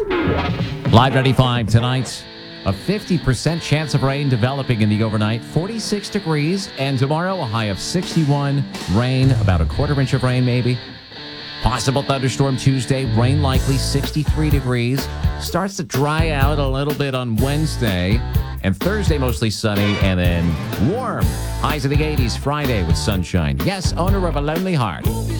Live 95 tonight. A 50% chance of rain developing in the overnight, 46 degrees. And tomorrow, a high of 61. Rain, about a quarter inch of rain maybe. Possible thunderstorm Tuesday, rain likely, 63 degrees. Starts to dry out a little bit on Wednesday. And Thursday, mostly sunny and then warm. Highs in the 80s Friday with sunshine. Yes, owner of a lonely heart.